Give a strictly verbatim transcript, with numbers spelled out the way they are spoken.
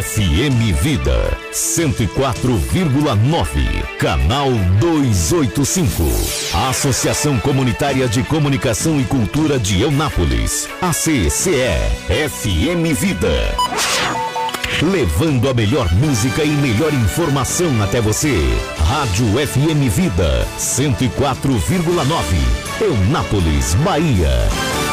F M Vida cento e quatro vírgula nove, canal duzentos e oitenta e cinco. Associação Comunitária de Comunicação e Cultura de Eunápolis, A C C E, F M Vida. Levando a melhor música e melhor informação até você. Rádio F M Vida cento e quatro vírgula nove, Eunápolis, Bahia.